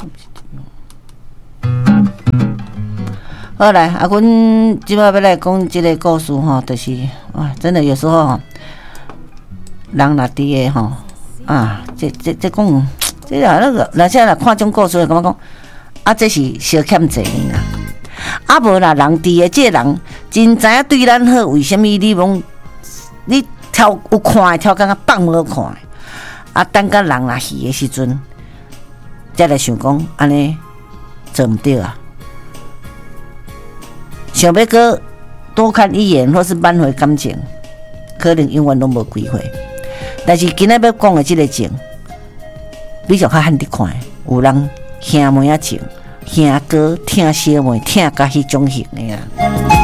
好来，啊，阮即摆要来讲即个故事吼，就是啊，真的有时候吼，人若伫个吼啊，这讲，这那个，那些若看种故事，感觉讲啊，这是小欠债啦。啊无啦，人伫个这个人真知影对咱好，为什么你讲你挑有看的挑，感觉放无看的？啊，等甲人若去的时阵，才来想讲安尼做毋对啊。想要搁多看一眼，或是挽回感情，可能永远拢无机会。但是今仔要讲的这个情，比较较罕得看，有人兄妹啊情，兄哥疼小妹疼甲迄种型的啦。